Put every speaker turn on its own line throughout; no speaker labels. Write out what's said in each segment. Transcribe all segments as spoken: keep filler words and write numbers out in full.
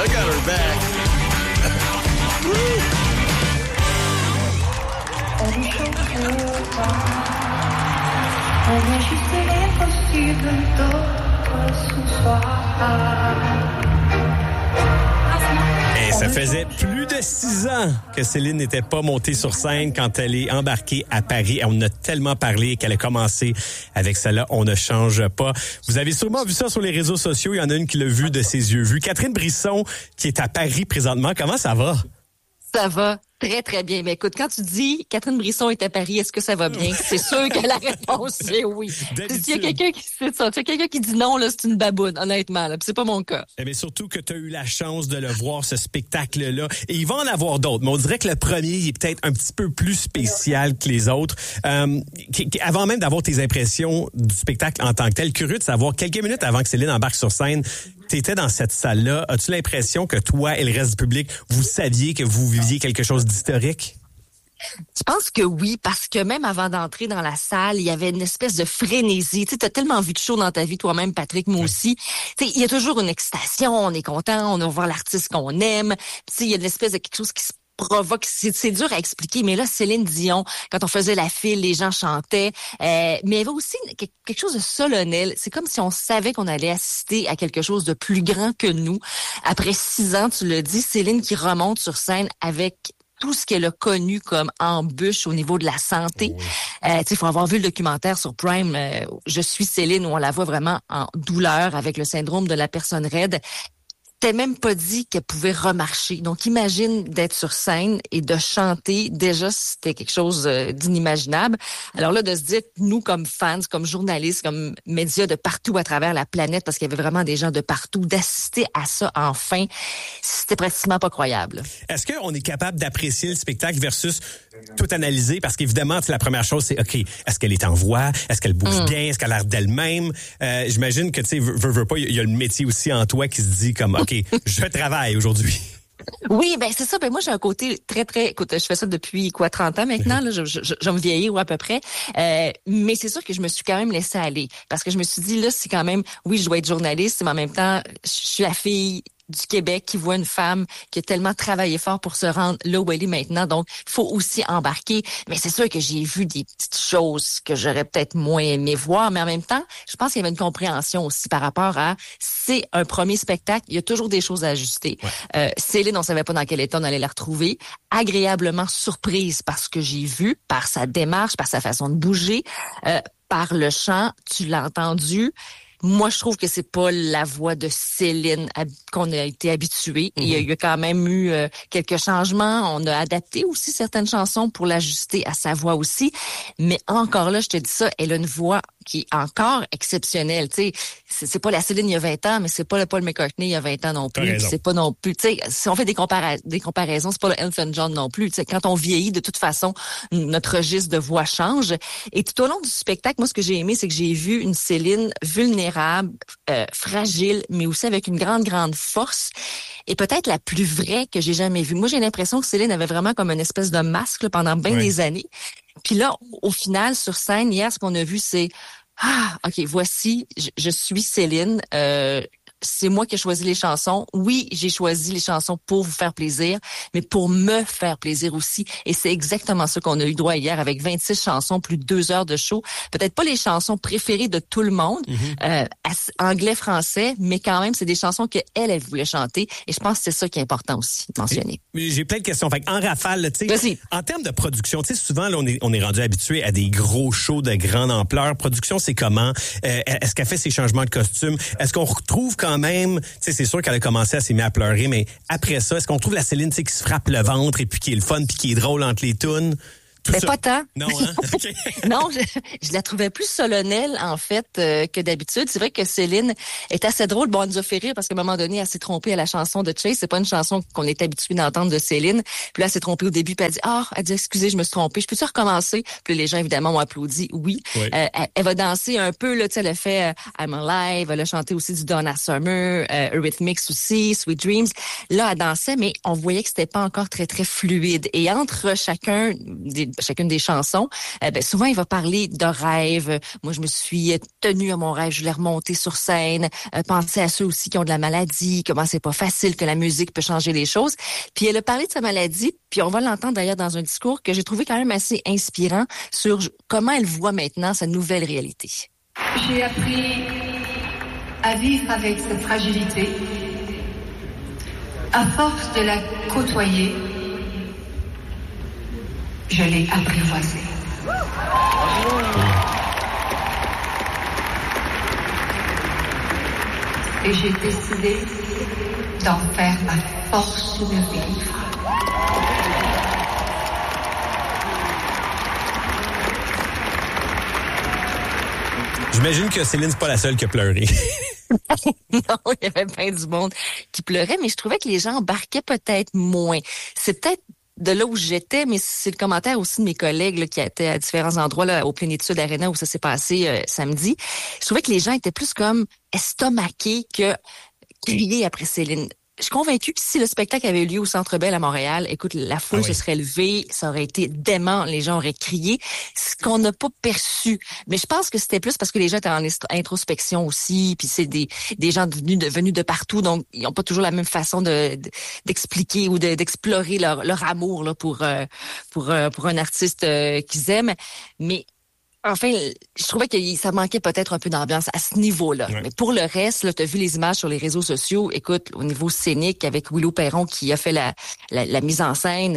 I got her back.
Et ça faisait plus de six ans que Céline n'était pas montée sur scène quand elle est embarquée à Paris. On a tellement parlé qu'elle a commencé avec celle-là. On ne change pas. Vous avez sûrement vu ça sur les réseaux sociaux. Il y en a une qui l'a vu de ses yeux vus. Catherine Brisson, qui est à Paris présentement. Comment ça va?
Ça va très, très bien. Mais écoute, quand tu dis Catherine Brisson est à Paris, est-ce que ça va bien? C'est sûr que la réponse, c'est oui. S'il y a quelqu'un qui c'est ça, s'il y a quelqu'un qui dit non, là, c'est une baboune, honnêtement. Là. Puis c'est pas mon cas.
Eh bien, surtout que tu as eu la chance de le voir, ce spectacle-là. Et il va en avoir d'autres. Mais on dirait que le premier, il est peut-être un petit peu plus spécial que les autres. Euh, avant même d'avoir tes impressions du spectacle en tant que tel, curieux de savoir, quelques minutes avant que Céline embarque sur scène, t'étais dans cette salle-là. As-tu l'impression que toi et le reste du public, vous saviez que vous viviez quelque chose d'historique?
Je pense que oui, parce que même avant d'entrer dans la salle, il y avait une espèce de frénésie. Tu sais, t'as tellement vu de show dans ta vie, toi-même, Patrick, moi aussi. Tu sais, il y a toujours une excitation, on est content, on va voir l'artiste qu'on aime. Tu sais, il y a une espèce de quelque chose qui se provoque, c'est, c'est dur à expliquer, mais là, Céline Dion, quand on faisait la file, les gens chantaient, euh, mais il y avait aussi quelque chose de solennel. C'est comme si on savait qu'on allait assister à quelque chose de plus grand que nous. Après six ans, tu l'as dit, Céline qui remonte sur scène avec tout ce qu'elle a connu comme embûche au niveau de la santé. Oui. Euh, tu sais, il faut avoir vu le documentaire sur Prime, euh, Je suis Céline, où on la voit vraiment en douleur avec le syndrome de la personne raide. C'était même pas dit qu'elle pouvait remarcher. Donc, imagine d'être sur scène et de chanter. Déjà, c'était quelque chose d'inimaginable. Alors là, de se dire, nous, comme fans, comme journalistes, comme médias de partout à travers la planète, parce qu'il y avait vraiment des gens de partout, d'assister à ça enfin, c'était pratiquement pas croyable.
Est-ce qu'on est capable d'apprécier le spectacle versus tout analyser? Parce qu'évidemment, la première chose, c'est, OK, est-ce qu'elle est en voix? Est-ce qu'elle bouge mm. bien? Est-ce qu'elle a l'air d'elle-même? Euh, j'imagine que, tu sais, veux, veux pas, il y a le métier aussi en toi qui se dit comme, OK, je travaille aujourd'hui.
Oui, ben c'est ça. Ben moi, j'ai un côté très, très... Écoute, je fais ça depuis, quoi, trente ans maintenant. Là, je, je, je, je me vieillis, ou à peu près. Euh, mais c'est sûr que je me suis quand même laissée aller. Parce que je me suis dit, là, c'est quand même... Oui, je dois être journaliste, mais en même temps, je suis la fille du Québec qui voit une femme qui a tellement travaillé fort pour se rendre là où elle est maintenant. Donc, il faut aussi embarquer. Mais c'est sûr que j'ai vu des petites choses que j'aurais peut-être moins aimé voir. Mais en même temps, je pense qu'il y avait une compréhension aussi par rapport à... C'est un premier spectacle. Il y a toujours des choses à ajuster. Ouais. Euh, Céline, on savait pas dans quel état on allait la retrouver. Agréablement surprise par ce que j'ai vu, par sa démarche, par sa façon de bouger, euh, par le chant. Tu l'as entendu. Moi, je trouve que c'est pas la voix de Céline qu'on a été habitué. Mm-hmm. Il y a eu quand même eu euh, quelques changements. On a adapté aussi certaines chansons pour l'ajuster à sa voix aussi. Mais encore là, je te dis ça, elle a une voix qui est encore exceptionnelle. Tu sais, c'est, c'est pas la Céline il y a vingt ans, mais c'est pas le Paul McCartney il y a vingt ans non plus. C'est pas non plus. Tu sais, si on fait des, compara- des comparaisons, c'est pas le Elton John non plus. Tu sais, quand on vieillit, de toute façon, notre registre de voix change. Et tout au long du spectacle, moi, ce que j'ai aimé, c'est que j'ai vu une Céline vulnérable, euh, fragile, mais aussi avec une grande, grande force. Et peut-être la plus vraie que j'ai jamais vue. Moi, j'ai l'impression que Céline avait vraiment comme une espèce de masque là, pendant bien ouais. des années. Puis là, au final, sur scène, hier, ce qu'on a vu, c'est « Ah, OK, voici, je, je suis Céline. Euh, c'est moi qui ai choisi les chansons. Oui, j'ai choisi les chansons pour vous faire plaisir, mais pour me faire plaisir aussi. Et c'est exactement ça qu'on a eu droit hier avec vingt-six chansons, plus de deux heures de show. Peut-être pas les chansons préférées de tout le monde, mm-hmm. euh, anglais, français, mais quand même, c'est des chansons qu'elle, elle voulait chanter. Et je pense que c'est ça qui est important aussi de mentionner.
J'ai, j'ai plein de questions. Fait en rafale, tu sais, en termes de production, tu sais, souvent, là, on est, on est rendu habitué à des gros shows de grande ampleur. Production, c'est comment? Euh, est-ce qu'elle fait ses changements de costume? Est-ce qu'on retrouve quand même, tu sais, c'est sûr qu'elle a commencé à s'aimer à pleurer, mais après ça, est-ce qu'on trouve la Céline, tu sais, qui se frappe le ventre et puis qui est le fun puis qui est drôle entre les tunes?
Mais pas tant.
Non, hein? Okay.
non, je, je la trouvais plus solennelle, en fait, euh, que d'habitude. C'est vrai que Céline est assez drôle. Bon, elle nous a fait rire parce qu'à un moment donné, elle s'est trompée à la chanson de Chase. C'est pas une chanson qu'on est habitué d'entendre de Céline. Puis là, elle s'est trompée au début, puis elle dit, ah, oh, elle dit, excusez, je me suis trompée. Je peux-tu recommencer? Puis les gens, évidemment, ont applaudi. Oui. oui. Euh, elle, elle va danser un peu, là, tu sais, elle a fait euh, I'm Alive. Elle a chanté aussi du Donna Summer, euh, Eurythmics aussi, Sweet Dreams. Là, elle dansait, mais on voyait que c'était pas encore très, très fluide. Et entre chacun des chacune des chansons, euh, ben, souvent, il va parler de rêves. Moi, je me suis tenue à mon rêve, je l'ai remonté sur scène. Euh, penser à ceux aussi qui ont de la maladie, comment c'est pas facile que la musique peut changer les choses. Puis elle a parlé de sa maladie, puis on va l'entendre d'ailleurs dans un discours que j'ai trouvé quand même assez inspirant sur comment elle voit maintenant sa nouvelle réalité.
J'ai appris à vivre avec cette fragilité. À force de la côtoyer, je l'ai apprivoisée. Et j'ai décidé d'en faire ma force de vivre.
J'imagine que Céline, c'est pas la seule qui a pleuré.
Non, il y avait plein du monde qui pleurait, mais je trouvais que les gens embarquaient peut-être moins. C'est peut-être de là où j'étais, mais c'est le commentaire aussi de mes collègues là, qui étaient à différents endroits là, au Plénitude Arena où ça s'est passé euh, samedi. Je trouvais que les gens étaient plus comme estomaqués que criés après Céline. Je suis convaincue que si le spectacle avait eu lieu au Centre Bell à Montréal, écoute, la foule ah oui. se serait levée, ça aurait été dément, les gens auraient crié, ce qu'on n'a pas perçu. Mais je pense que c'était plus parce que les gens étaient en introspection aussi, puis c'est des des gens venus de venus de partout, donc ils n'ont pas toujours la même façon de, de d'expliquer ou de, d'explorer leur leur amour là pour euh, pour euh, pour un artiste euh, qu'ils aiment. Mais enfin, je trouvais que ça manquait peut-être un peu d'ambiance à ce niveau-là. Ouais. Mais pour le reste, là, tu as vu les images sur les réseaux sociaux. Écoute, au niveau scénique, avec Willow Perron qui a fait la, la, la mise en scène,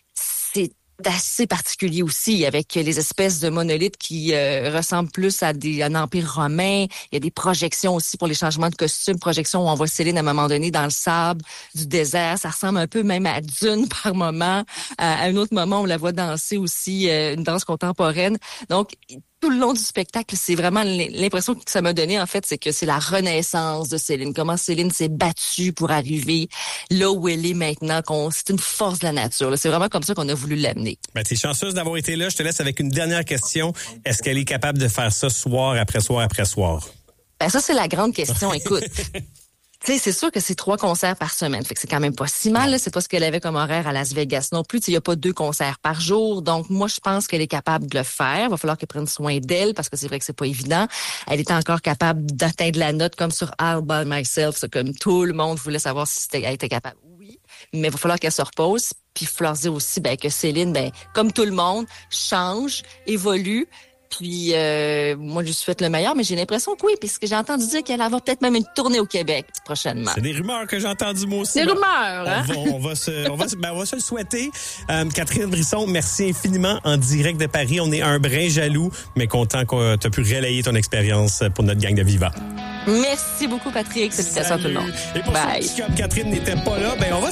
c'est assez particulier aussi, avec les espèces de monolithes qui euh, ressemblent plus à des, un empire romain. Il y a des projections aussi pour les changements de costumes, projections où on voit Céline à un moment donné dans le sable du désert. Ça ressemble un peu même à Dune par moment. À, à un autre moment, on la voit danser aussi, euh, une danse contemporaine. Donc, tout le long du spectacle, c'est vraiment l'impression que ça m'a donné, en fait, c'est que c'est la renaissance de Céline. Comment Céline s'est battue pour arriver là où elle est maintenant. Qu'on, c'est une force de la nature. Là. C'est vraiment comme ça qu'on a voulu l'amener.
Ben, t'es chanceuse d'avoir été là. Je te laisse avec une dernière question. Est-ce qu'elle est capable de faire ça soir après soir après soir?
Ben, ça, c'est la grande question. Écoute. Tu sais, c'est sûr que c'est trois concerts par semaine. Fait que c'est quand même pas si mal. Là. C'est pas ce qu'elle avait comme horaire à Las Vegas non plus. Il y a pas deux concerts par jour. Donc, moi, je pense qu'elle est capable de le faire. Il va falloir qu'elle prenne soin d'elle parce que c'est vrai que c'est pas évident. Elle était encore capable d'atteindre la note comme sur All By Myself. C'est comme tout le monde voulait savoir si c'était, elle était capable. Oui. Mais il va falloir qu'elle se repose. Puis, il va falloir dire aussi ben, que Céline, ben, comme tout le monde, change, évolue. Puis, euh, moi, je lui souhaite le meilleur, mais j'ai l'impression que oui, puisque j'ai entendu dire qu'elle va avoir peut-être même une tournée au Québec prochainement.
C'est des rumeurs que j'ai entendues moi aussi.
Des ben, rumeurs, hein?
On va, on va se, on va, ben, on va se le souhaiter. Euh, Catherine Brisson, merci infiniment en direct de Paris. On est un brin jaloux, mais content que tu as pu relayer ton expérience pour notre gang de Viva.
Merci beaucoup, Patrick. Salutations à tout le monde.
Et pour
Bye.
ceux qui, comme Catherine, n'était pas là, ben, on va